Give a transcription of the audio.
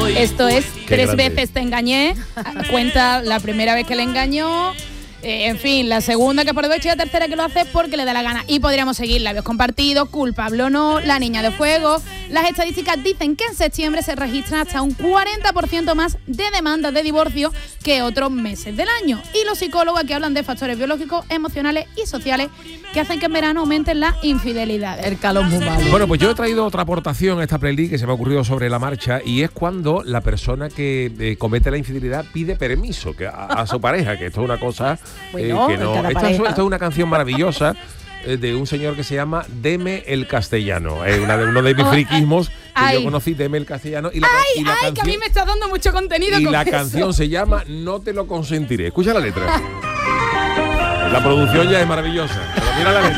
Esto es Qué 3 grande. veces te engañé. Cuenta la primera vez que le engañó. En fin, la segunda que por debajo y la tercera que lo hace porque le da la gana. Y podríamos seguir labios compartidos, culpable o no, la niña de fuego. Las estadísticas dicen que en septiembre se registran hasta un 40% más de demandas de divorcio que otros meses del año. Y los psicólogos aquí hablan de factores biológicos, emocionales y sociales que hacen que en verano aumenten las infidelidades. El calor muy malo. Bueno, pues yo he traído otra aportación a esta playlist que se me ha ocurrido sobre la marcha, y es cuando la persona que comete la infidelidad pide permiso a su pareja, que esto es una cosa Bueno, que no. cada Esta pareja. es una canción maravillosa de un señor que se llama Deme el Castellano. Es uno de mis friquismos que Ay. yo conocí, Deme el Castellano. Y la Ay, que a mí me está dando mucho contenido y con la eso. canción se llama No te lo consentiré. Escucha la letra. La producción ya es maravillosa, pero mira la letra.